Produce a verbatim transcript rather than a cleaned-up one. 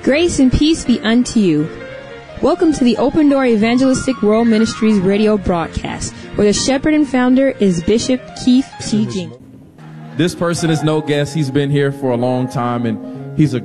Grace and peace be unto you. Welcome to the Open Door Evangelistic World Ministries radio broadcast, where the shepherd and founder is Bishop Keith T. Jenkins. This person is no guest. He's been here for a long time, and he's a